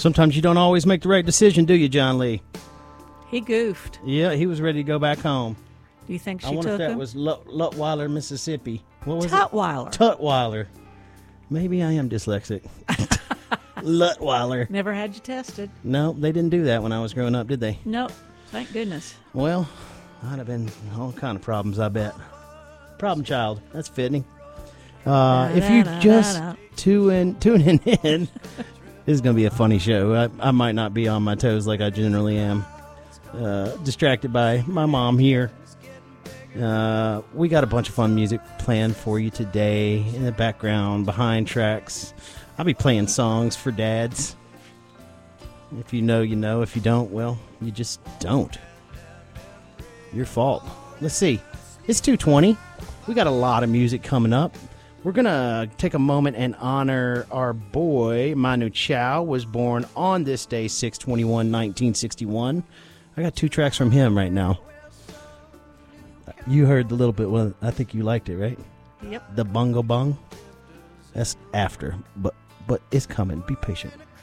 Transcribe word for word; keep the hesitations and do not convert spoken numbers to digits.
Sometimes you don't always make the right decision, do you, John Lee? He goofed. Yeah, he was ready to go back home. Do you think she I wonder took if that him? was Lut- Lutweiler, Mississippi. What was Tutwiler. it? Tutwiler. Maybe I am dyslexic. Lutweiler. Never had you tested. No, they didn't do that when I was growing up, did they? Nope. Thank goodness. Well, I'd have been all kind of problems, I bet. Problem child. That's fitting. Uh, if you just tune tuning in, this is going to be a funny show. I, I might not be on my toes like I generally am. Uh, distracted by my mom here. Uh, we got a bunch of fun music planned for you today in the background, behind tracks. I'll be playing songs for dads. If you know, you know. If you don't, well, you just don't. Your fault. Let's see. It's two twenty. We got a lot of music coming up. We're going to take a moment and honor our boy, Manu Chao, was born on this day, six twenty-one nineteen sixty-one. I got two tracks from him right now. You heard a little bit. Well, I think you liked it, right? Yep. The Bungo Bung. That's after, but but it's coming. Be patient.